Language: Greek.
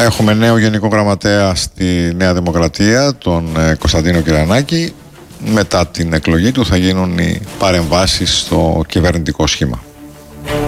Έχουμε νέο Γενικό Γραμματέα στη Νέα Δημοκρατία, τον Κωνσταντίνο Κυρανάκη. Μετά την εκλογή του θα γίνουν οι παρεμβάσεις στο κυβερνητικό σχήμα.